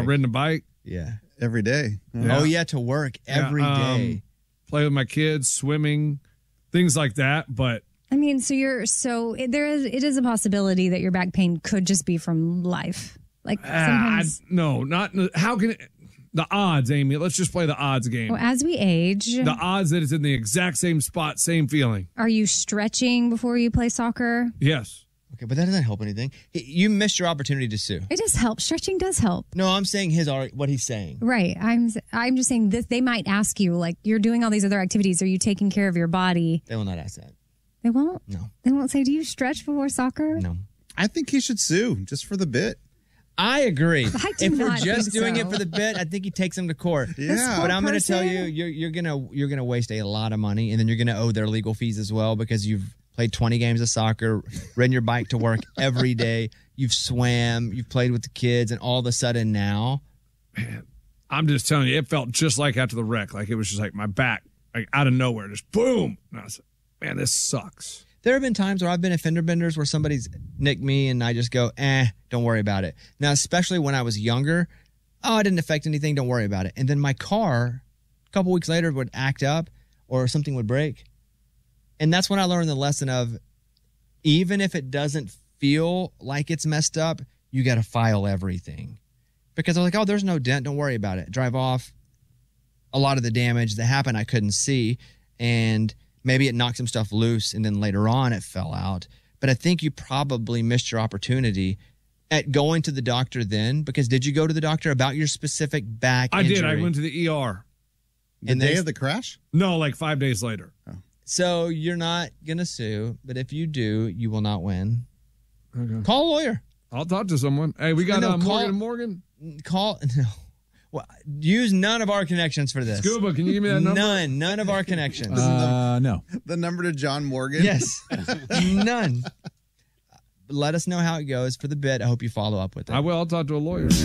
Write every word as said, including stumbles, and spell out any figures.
Uh, ridden a bike. Yeah. Every day. Yeah. Oh, yeah, to work every yeah, um, day. Play with my kids, swimming, things like that. But I mean, so you're so it, there is it is a possibility that your back pain could just be from life. Like sometimes, uh, I, no, not how can it, the odds, Amy? Let's just play the odds game. well, as we age, The odds that it's in the exact same spot, same feeling. are you stretching before you play soccer? Yes. Okay, but that doesn't help anything. You missed your opportunity to sue. It does help. Stretching does help. No, I'm saying his what he's saying. Right. I'm I'm just saying this. They might ask you, like, you're doing all these other activities. Are you taking care of your body? They will not ask that. They won't? No. They won't say, do you stretch before soccer? No. I think he should sue just for the bit. I agree. I do if we're not just think doing so. it for the bit, I think he takes them to court. Yeah. But I'm going to tell person- you, you're, you're gonna you're gonna waste a lot of money, and then you're gonna owe their legal fees as well because you've played twenty games of soccer, ridden your bike to work every day, you've swam, you've played with the kids, and all of a sudden now, Man, I'm just telling you, it felt just like after the wreck. Like it was just like my back, like out of nowhere, just boom. And I was like, man, this sucks. there have been times where I've been at fender benders where somebody's nicked me, and I just go, eh, don't worry about it. Now, especially when I was younger, oh, it didn't affect anything, don't worry about it. And then my car, a couple weeks later, would act up or something would break. And that's when I learned the lesson of even if it doesn't feel like it's messed up, you got to file everything. Because I was like, oh, there's no dent. Don't worry about it. Drive off. A lot of the damage that happened, I couldn't see. And maybe it knocked some stuff loose and then later on it fell out. But I think you probably missed your opportunity at going to the doctor then. Because did you go to the doctor about your specific back I injury? did. I went to the E R. The And day they- of the crash? No, like five days later. So you're not going to sue, but if you do, you will not win. Okay. Call a lawyer. I'll talk to someone. Hey, we got No, uh, call- Morgan and Morgan. Call, no. Well, use none of our connections for this. Scuba, can you give me that number? None. None of our connections. Uh, no. The number to John Morgan? Yes. None. Let us know how it goes for the bit. I hope you follow up with it. I will. I'll talk to a lawyer.